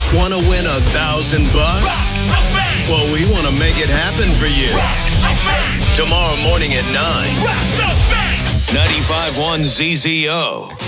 Want to win $1,000 bucks? Well, we want to make it happen for you. Tomorrow morning at 9. 95.1 ZZO.